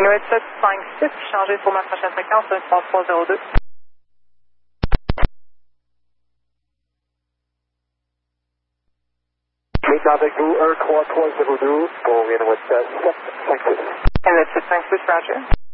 Inuit 756, changez pour ma prochaine fréquence, 13302. Oui, avec vous, 13302 pour Inuit 756. Inuit 756, roger.